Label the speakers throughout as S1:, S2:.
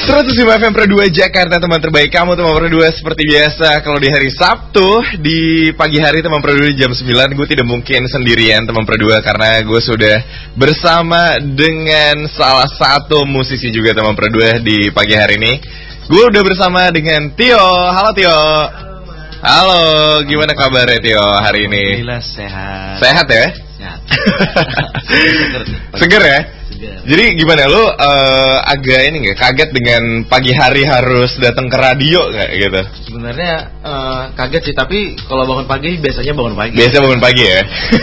S1: 105 FM Pro 2 Jakarta, teman terbaik kamu teman Pro 2. Seperti biasa, kalau di hari Sabtu di pagi hari teman Pro 2 jam 9, gue tidak mungkin sendirian teman Pro 2, karena gue sudah bersama dengan salah satu musisi juga teman Pro 2 di pagi hari ini. Gue udah bersama dengan Tio. Halo Tio. Halo, gimana kabarnya Tio hari ini?
S2: Alhamdulillah sehat.
S1: Sehat ya?
S2: Sehat.
S1: Seger ya?
S2: Seger.
S1: Jadi gimana lu agak ini nggak kaget dengan pagi hari harus datang ke radio nggak gitu?
S2: Sebenarnya kaget sih, tapi kalau bangun pagi biasanya bangun pagi.
S1: Biasa bangun pagi ya.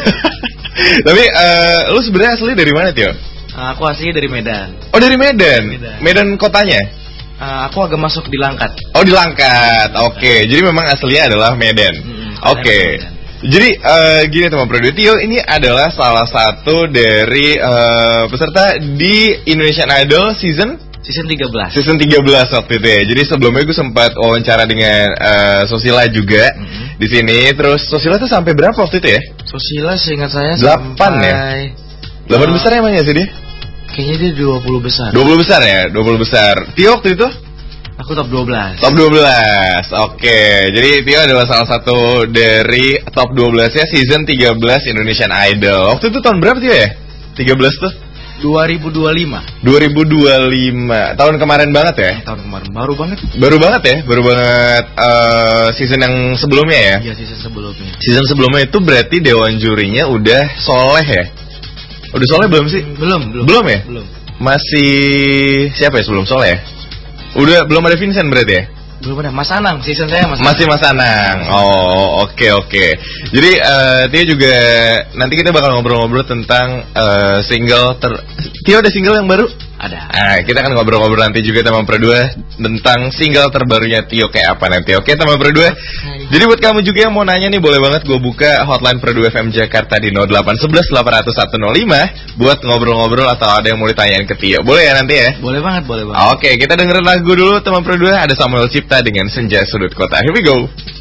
S1: Tapi lu sebenarnya asli dari mana Tio?
S2: Aku asli dari Medan.
S1: Oh dari Medan. Medan kotanya?
S2: Aku agak masuk di Langkat.
S1: Oh di Langkat. Oke. Jadi memang aslinya adalah Medan. Oke. Jadi gini teman Pro 2, Tio ini adalah salah satu dari peserta di Indonesian Idol season
S2: 13.
S1: Season 13 waktu itu ya. Jadi sebelumnya gue sempat wawancara dengan Sosila juga di sini. Terus Sosila tuh sampai berapa waktu itu ya?
S2: Sosila seingat saya
S1: 8 ya? 8 besar emang ya sih dia?
S2: Kayaknya dia 20 besar.
S1: 20 besar ya? 20 besar. Tio waktu itu?
S2: Aku top 12.
S1: Top 12. Oke. Jadi Tio adalah salah satu dari top 12-nya season 13 Indonesian Idol. Waktu itu tahun berapa Tio ya? 13 tuh?
S2: 2025.
S1: 2025. Tahun kemarin banget ya?
S2: Tahun kemarin. Baru banget.
S1: Baru banget ya? Baru banget season yang sebelumnya ya?
S2: Iya, season sebelumnya.
S1: Season sebelumnya itu berarti dewan jurinya udah Soleh ya? Udah Soleh belum sih? Belum ya? Belum. Masih siapa ya sebelum Soleh ya? Udah belum ada Vincent berarti ya?
S2: Belum ada. Mas Anang, season saya Mas Anang.
S1: Masih Mas Anang. Oh, oke. Jadi Tio juga nanti kita bakal ngobrol-ngobrol tentang single Tio ada single yang baru?
S2: Ada.
S1: Nah, kita akan ngobrol-ngobrol nanti juga teman Pro 2 tentang single terbarunya Tio kayak apa nanti. Oke teman Pro 2. Jadi buat kamu juga yang mau nanya nih, boleh banget gue buka hotline Pro 2 FM Jakarta di 0811 800 105 buat ngobrol-ngobrol atau ada yang mau ditanyain ke Tio. Boleh ya nanti ya?
S2: Boleh banget.
S1: Oke, kita dengerin lagu dulu teman Pro 2. Ada Samuel Cipta dengan Senja Sudut Kota. Here we go.